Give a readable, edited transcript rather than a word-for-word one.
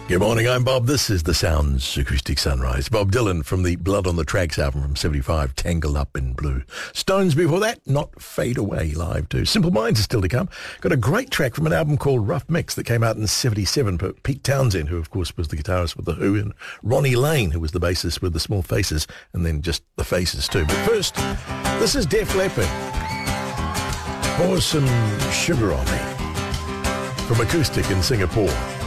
Good morning, I'm Bob. This is The Sounds Acoustic Sunrise. Bob Dylan from the Blood on the Tracks album from 75, Tangled Up in Blue. Stones before that, Not Fade Away live too. Simple Minds is still to come. Got a great track from an album called Rough Mix that came out in 77. But Pete Townsend, who of course was the guitarist with The Who, and Ronnie Lane, who was the bassist with The Small Faces, and then just the Faces too. But first, this is Def Leppard. Pour Some Sugar on Me from Acoustic in Singapore.